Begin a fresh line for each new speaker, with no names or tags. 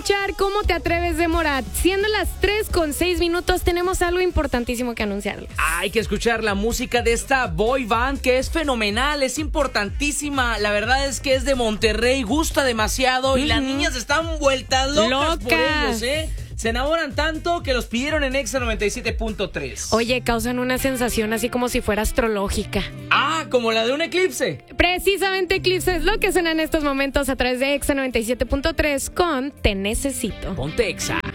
escuchar Cómo te atreves de Morat. Siendo las 3:06, tenemos algo importantísimo que anunciarles.
Hay que escuchar la música de esta boy band que es fenomenal, es importantísima. La verdad es que es de Monterrey, gusta demasiado y las niñas están vueltas locas por ellos, ¿eh? Se enamoran tanto que los pidieron en Exa 97.3.
Oye, causan una sensación así como si fuera astrológica.
Ah, como la de un eclipse.
Precisamente eclipse es lo que suena en estos momentos a través de Exa 97.3 con Te Necesito.
Ponte Exa.